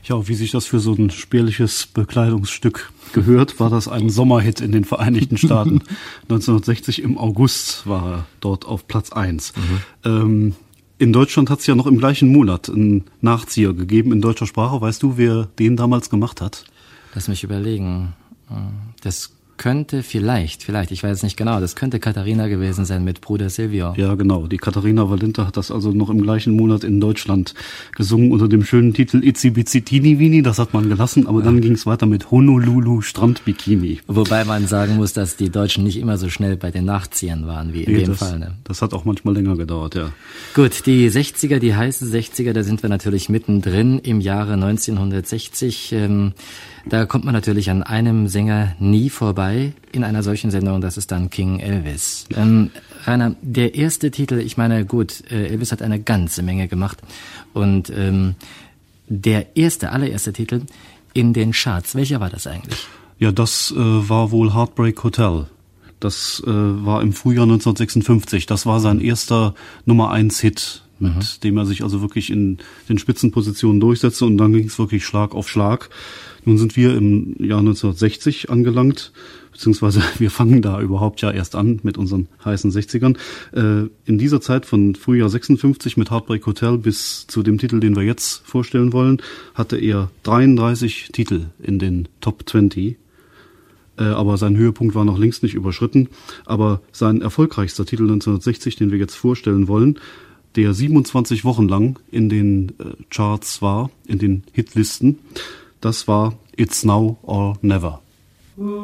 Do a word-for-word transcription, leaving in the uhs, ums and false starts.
Ja, wie sich das für so ein spärliches Bekleidungsstück gehört, war das ein Sommerhit in den Vereinigten Staaten. neunzehnhundertsechzig im August war er dort auf Platz eins. Mhm. Ähm, in Deutschland hat es ja noch im gleichen Monat einen Nachzieher gegeben in deutscher Sprache. Weißt du, wer den damals gemacht hat? Lass mich überlegen. Das könnte vielleicht, vielleicht, ich weiß es nicht genau, das könnte Katharina gewesen sein mit Bruder Silvio. Ja, genau. Die Katharina Valente hat das also noch im gleichen Monat in Deutschland gesungen unter dem schönen Titel Itzi Bitzi Tini Wini. Das hat man gelassen, aber ja. Dann ging es weiter mit Honolulu Strandbikini. Wobei man sagen muss, dass die Deutschen nicht immer so schnell bei den Nachziehern waren wie in nee, dem das, Fall. Ne? Das hat auch manchmal länger gedauert, ja. Gut, die sechziger, die heißen sechziger, da sind wir natürlich mittendrin im Jahre neunzehnhundertsechzig. Ähm, Da kommt man natürlich an einem Sänger nie vorbei in einer solchen Sendung, das ist dann King Elvis. Ähm, Rainer, der erste Titel, ich meine, gut, äh, Elvis hat eine ganze Menge gemacht und ähm, der erste, allererste Titel in den Charts, welcher war das eigentlich? Ja, das äh, war wohl Heartbreak Hotel. Das äh, war im Frühjahr neunzehnhundertsechsundfünfzig. Das war sein erster Nummer eins Hit, mit mhm. dem er sich also wirklich in den Spitzenpositionen durchsetzte und dann ging es wirklich Schlag auf Schlag. Nun sind wir im Jahr neunzehnhundertsechzig angelangt, beziehungsweise wir fangen da überhaupt ja erst an mit unseren heißen sechzigern. Äh, in dieser Zeit von Frühjahr sechsundfünfzig mit Heartbreak Hotel bis zu dem Titel, den wir jetzt vorstellen wollen, hatte er dreiunddreißig Titel in den Top zwanzig. Äh, aber sein Höhepunkt war noch längst nicht überschritten. Aber sein erfolgreichster Titel neunzehnhundertsechzig, den wir jetzt vorstellen wollen, der siebenundzwanzig Wochen lang in den äh, Charts war, in den Hitlisten, das war It's Now or Never.